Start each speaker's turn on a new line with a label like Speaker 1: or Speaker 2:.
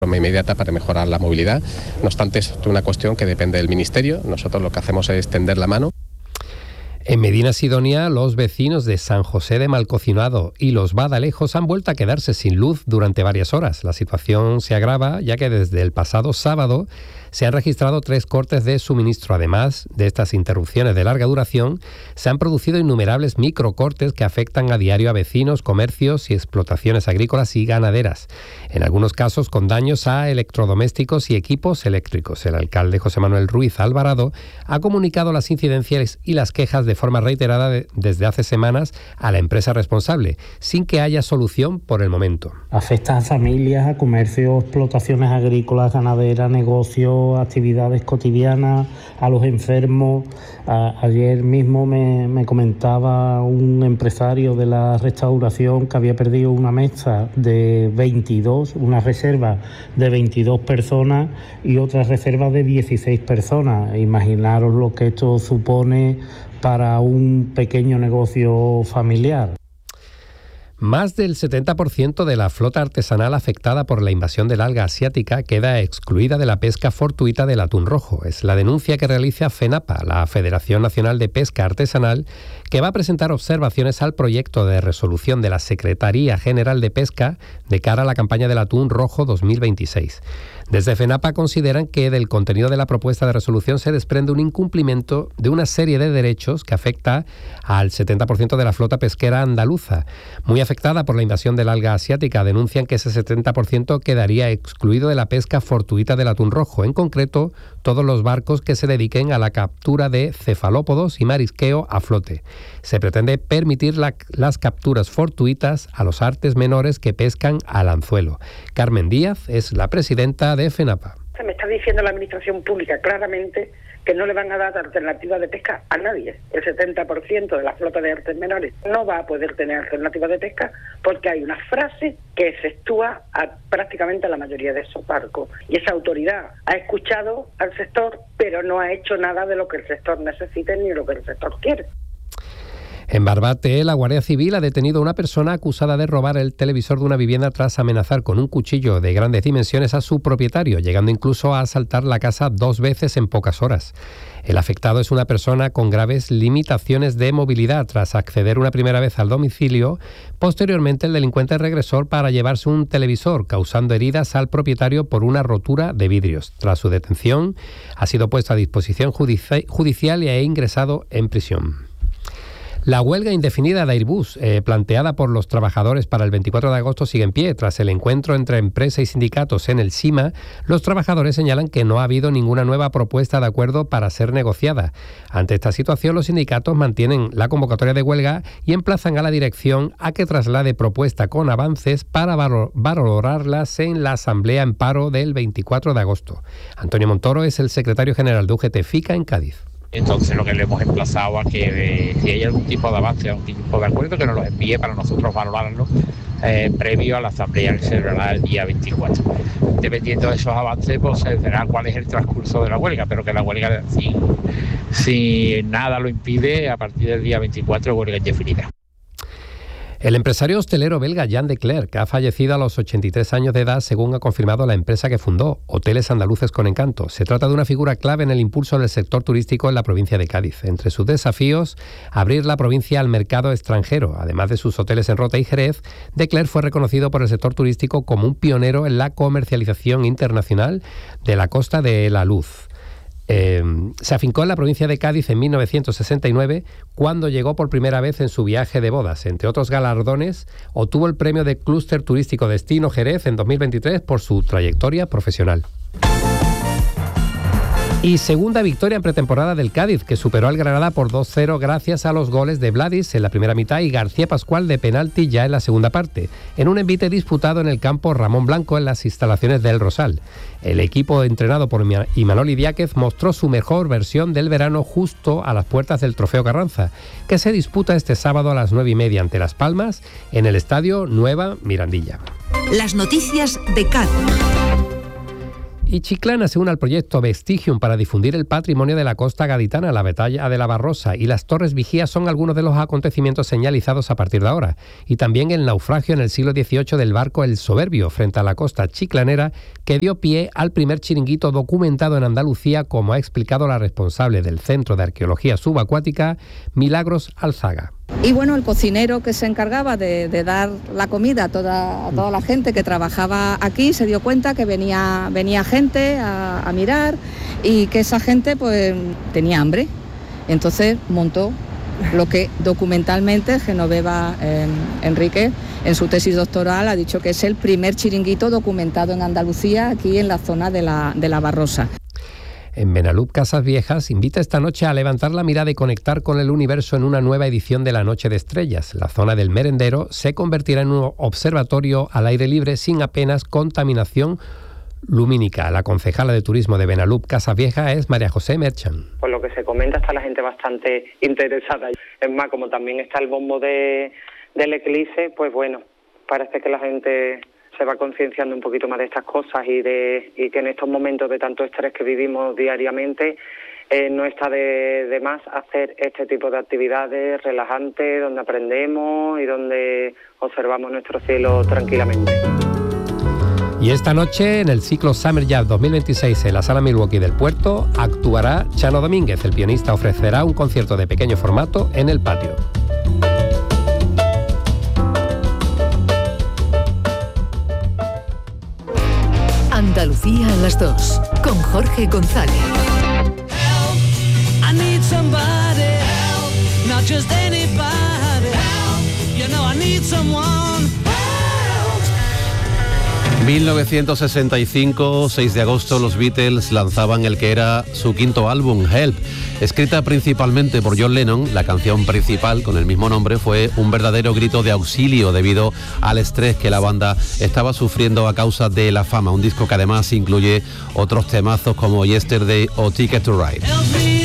Speaker 1: forma inmediata para mejorar la movilidad. No obstante, es una cuestión que depende del Ministerio. Nosotros lo que hacemos es tender la mano.
Speaker 2: En Medina Sidonia, los vecinos de San José de Malcocinado y Los Badalejos han vuelto a quedarse sin luz durante varias horas. La situación se agrava ya que desde el pasado sábado se han registrado 3 cortes de suministro. Además de estas interrupciones de larga duración, se han producido innumerables microcortes que afectan a diario a vecinos, comercios y explotaciones agrícolas y ganaderas. En algunos casos con daños a electrodomésticos y equipos eléctricos. El alcalde José Manuel Ruiz Alvarado ha comunicado las incidencias y las quejas de forma reiterada desde hace semanas a la empresa responsable, sin que haya solución por el momento.
Speaker 3: Afecta a familias, a comercios, explotaciones agrícolas, ganaderas, negocios, actividades cotidianas, a los enfermos. Ayer mismo me comentaba un empresario de la restauración que había perdido una mesa de 22, una reserva de 22 personas y otra reserva de 16 personas. Imaginaros lo que esto supone para un pequeño negocio familiar.
Speaker 2: Más del 70% de la flota artesanal afectada por la invasión del alga asiática queda excluida de la pesca fortuita del atún rojo. Es la denuncia que realiza FENAPA, la Federación Nacional de Pesca Artesanal, que va a presentar observaciones al proyecto de resolución de la Secretaría General de Pesca de cara a la campaña del atún rojo 2026. Desde FENAPA consideran que del contenido de la propuesta de resolución se desprende un incumplimiento de una serie de derechos que afecta al 70% de la flota pesquera andaluza. Muy afectada por la invasión del alga asiática, denuncian que ese 70% quedaría excluido de la pesca fortuita del atún rojo, en concreto todos los barcos que se dediquen a la captura de cefalópodos y marisqueo a flote. Se pretende permitir las capturas fortuitas a los artes menores que pescan al anzuelo. Carmen Díaz es la presidenta de FENAPA.
Speaker 4: Se me está diciendo la administración pública claramente que no le van a dar alternativa de pesca a nadie. El 70% de la flota de artes menores no va a poder tener alternativa de pesca porque hay una frase que efectúa prácticamente a la mayoría de esos barcos. Y esa autoridad ha escuchado al sector, pero no ha hecho nada de lo que el sector necesite ni lo que el sector quiere.
Speaker 2: En Barbate, la Guardia Civil ha detenido a una persona acusada de robar el televisor de una vivienda tras amenazar con un cuchillo de grandes dimensiones a su propietario, llegando incluso a asaltar la casa 2 veces en pocas horas. El afectado es una persona con graves limitaciones de movilidad. Tras acceder una primera vez al domicilio, posteriormente el delincuente regresó para llevarse un televisor, causando heridas al propietario por una rotura de vidrios. Tras su detención, ha sido puesto a disposición judicial y ha ingresado en prisión. La huelga indefinida de Airbus, planteada por los trabajadores para el 24 de agosto, sigue en pie. Tras el encuentro entre empresa y sindicatos en el SIMA, los trabajadores señalan que no ha habido ninguna nueva propuesta de acuerdo para ser negociada. Ante esta situación, los sindicatos mantienen la convocatoria de huelga y emplazan a la dirección a que traslade propuesta con avances para valorarlas en la asamblea en paro del 24 de agosto. Antonio Montoro es el secretario general de UGT-FICA en Cádiz.
Speaker 5: Entonces lo que le hemos emplazado a que si hay algún tipo de avance, algún tipo de acuerdo, que nos los envíe para nosotros valorarlo previo a la asamblea que se celebrará el día 24. Dependiendo de esos avances, pues se verá cuál es el transcurso de la huelga, pero que la huelga, si nada lo impide, a partir del día 24 huelga indefinida.
Speaker 2: El empresario hostelero belga Jan de Clercq ha fallecido a los 83 años de edad, según ha confirmado la empresa que fundó, Hoteles Andaluces con Encanto. Se trata de una figura clave en el impulso del sector turístico en la provincia de Cádiz. Entre sus desafíos, abrir la provincia al mercado extranjero. Además de sus hoteles en Rota y Jerez, de Clercq fue reconocido por el sector turístico como un pionero en la comercialización internacional de la Costa de la Luz. Se afincó en la provincia de Cádiz en 1969, cuando llegó por primera vez en su viaje de bodas. Entre otros galardones, obtuvo el premio de Clúster Turístico Destino Jerez en 2023 por su trayectoria profesional. Y segunda victoria en pretemporada del Cádiz, que superó al Granada por 2-0 gracias a los goles de Vladis en la primera mitad y García Pascual de penalti ya en la segunda parte, en un envite disputado en el campo Ramón Blanco en las instalaciones del Rosal. El equipo entrenado por Imanol Idiáquez mostró su mejor versión del verano justo a las puertas del Trofeo Carranza, que se disputa este sábado a las 9:30 ante Las Palmas en el Estadio Nueva Mirandilla.
Speaker 6: Las noticias de Cádiz.
Speaker 2: Y Chiclana se une al proyecto Vestigium para difundir el patrimonio de la costa gaditana. La batalla de la Barrosa y las Torres Vigías son algunos de los acontecimientos señalizados a partir de ahora. Y también el naufragio en el siglo XVIII del barco El Soberbio frente a la costa chiclanera, que dio pie al primer chiringuito documentado en Andalucía, como ha explicado la responsable del Centro de Arqueología Subacuática, Milagros Alzaga.
Speaker 6: Y bueno, el cocinero que se encargaba de dar la comida a toda la gente que trabajaba aquí se dio cuenta que venía gente a mirar y que esa gente pues tenía hambre. Entonces montó lo que documentalmente Genoveva Enrique en su tesis doctoral ha dicho que es el primer chiringuito documentado en Andalucía, aquí en la zona de la Barrosa.
Speaker 2: En Benalup Casas Viejas invita esta noche a levantar la mirada y conectar con el universo en una nueva edición de la Noche de Estrellas. La zona del merendero se convertirá en un observatorio al aire libre sin apenas contaminación lumínica. La concejala de turismo de Benalup Casas Viejas es María José Merchan.
Speaker 7: Por lo que se comenta está la gente bastante interesada. Es más, como también está el bombo del eclipse, pues bueno, parece que la gente se va concienciando un poquito más de estas cosas y que en estos momentos de tanto estrés que vivimos diariamente no está de más hacer este tipo de actividades relajantes, donde aprendemos y donde observamos nuestro cielo tranquilamente.
Speaker 2: Y esta noche, en el ciclo Summer Jazz 2026 en la Sala Milwaukee del Puerto, actuará Chano Domínguez. El pianista ofrecerá un concierto de pequeño formato en el patio.
Speaker 8: Andalucía a las 2, con Jorge González. Help, I need somebody, help, not just anybody, help, you know I need someone,
Speaker 9: help. 1965, 6 de agosto, los Beatles lanzaban el que era su quinto álbum, Help. Escrita principalmente por John Lennon, la canción principal con el mismo nombre fue un verdadero grito de auxilio debido al estrés que la banda estaba sufriendo a causa de la fama. Un disco que además incluye otros temazos como Yesterday o Ticket to Ride.